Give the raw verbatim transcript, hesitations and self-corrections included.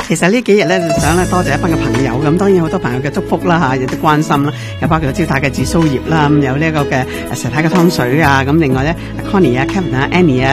其實呢幾日咧，想咧多謝一班嘅朋友咁，當然好多朋友嘅祝福啦嚇，亦都關心啦，有包括招太嘅紫蘇葉啦，咁有呢一個嘅石太嘅湯水啊，咁另外咧 Connie 啊、Kevin 啊、Annie 啊。